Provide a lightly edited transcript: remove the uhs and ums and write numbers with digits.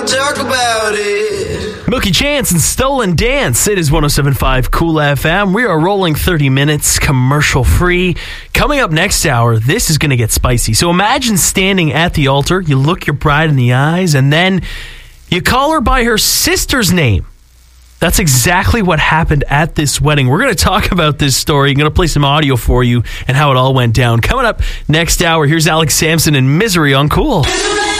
Talk about it. Milky Chance and Stolen Dance. It is 107.5 Cool FM. We are rolling 30 minutes commercial free. Coming up next hour, this is going to get spicy. So imagine standing at the altar, you look your bride in the eyes, and then you call her by her sister's name. That's exactly what happened at this wedding. We're going to talk about this story. I'm going to play some audio for you and how it all went down. Coming up next hour, here's Alex Sampson and Misery on Cool.